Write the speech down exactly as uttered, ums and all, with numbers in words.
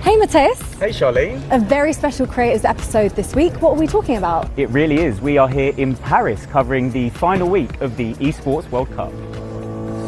Hey Mateus. Hey Charlene. A very special Creators episode this week. What are we talking about? It really is. We are here in Paris covering the final week of the Esports World Cup.